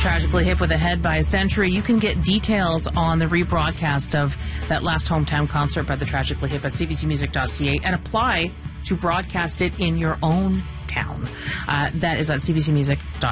Tragically Hip with a Head by a Century. You can get details on the rebroadcast of that last hometown concert by the Tragically Hip at cbcmusic.ca and apply to broadcast it in your own town. That is at cbcmusic.ca.